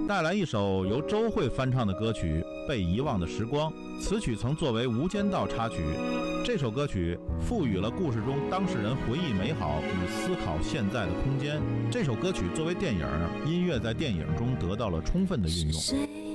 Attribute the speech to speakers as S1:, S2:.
S1: 带来一首由周蕙翻唱的歌曲《被遗忘的时光》，此曲曾作为《无间道》插曲。这首歌曲赋予了故事中当事人回忆美好与思考现在的空间。这首歌曲作为电影，音乐在电影中得到了充分的运用。